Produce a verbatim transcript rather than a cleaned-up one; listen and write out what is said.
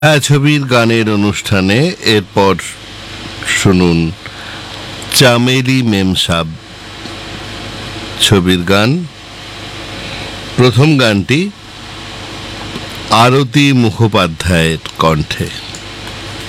হ্যাঁ, ছবির গানের অনুষ্ঠানে এরপর শুনুন চামেলি মেমসাব ছবির গান। প্রথম গানটি আরতি মুখোপাধ্যায়ের কণ্ঠে।